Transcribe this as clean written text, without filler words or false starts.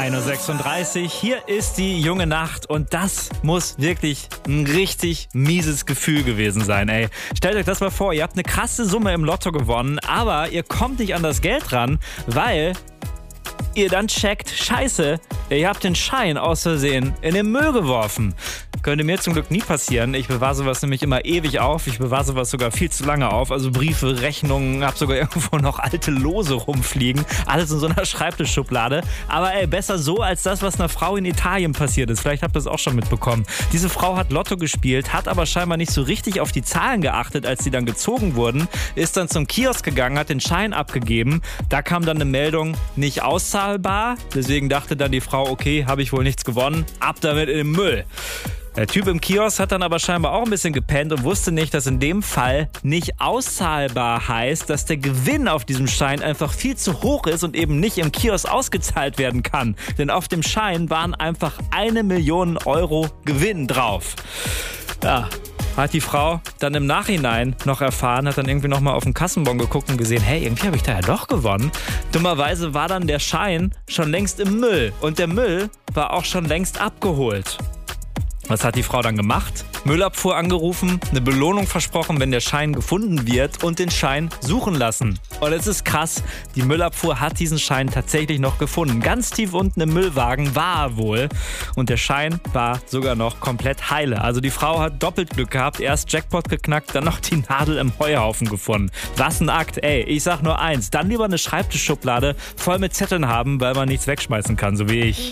1:36 Uhr, hier ist die junge Nacht und das muss wirklich ein richtig mieses Gefühl gewesen sein, ey. Stellt euch das mal vor, ihr habt eine krasse Summe im Lotto gewonnen, aber ihr kommt nicht an das Geld ran, weil ihr dann checkt, scheiße, ihr habt den Schein aus Versehen in den Müll geworfen. Könnte mir zum Glück nie passieren. Ich bewahre sowas nämlich immer ewig auf. Ich bewahre sowas sogar viel zu lange auf. Also Briefe, Rechnungen, hab sogar irgendwo noch alte Lose rumfliegen. Alles in so einer Schreibtischschublade. Aber ey, besser so als das, was einer Frau in Italien passiert ist. Vielleicht habt ihr das auch schon mitbekommen. Diese Frau hat Lotto gespielt, hat aber scheinbar nicht so richtig auf die Zahlen geachtet, als sie dann gezogen wurden. Ist dann zum Kiosk gegangen, hat den Schein abgegeben. Da kam dann eine Meldung, nicht auszahlbar. Deswegen dachte dann die Frau, okay, habe ich wohl nichts gewonnen. Ab damit in den Müll. Der Typ im Kiosk hat dann aber scheinbar auch ein bisschen gepennt und wusste nicht, dass in dem Fall nicht auszahlbar heißt, dass der Gewinn auf diesem Schein einfach viel zu hoch ist und eben nicht im Kiosk ausgezahlt werden kann. Denn auf dem Schein waren einfach 1 Million Euro Gewinn drauf. Ja, hat die Frau dann im Nachhinein noch erfahren, hat dann irgendwie nochmal auf den Kassenbon geguckt und gesehen, hey, irgendwie habe ich da ja doch gewonnen. Dummerweise war dann der Schein schon längst im Müll und der Müll war auch schon längst abgeholt. Was hat die Frau dann gemacht? Müllabfuhr angerufen, eine Belohnung versprochen, wenn der Schein gefunden wird und den Schein suchen lassen. Und es ist krass, die Müllabfuhr hat diesen Schein tatsächlich noch gefunden. Ganz tief unten im Müllwagen war er wohl. Und der Schein war sogar noch komplett heile. Also die Frau hat doppelt Glück gehabt. Erst Jackpot geknackt, dann noch die Nadel im Heuhaufen gefunden. Was ein Akt. Ey, ich sag nur eins. Dann lieber eine Schreibtischschublade voll mit Zetteln haben, weil man nichts wegschmeißen kann, so wie ich.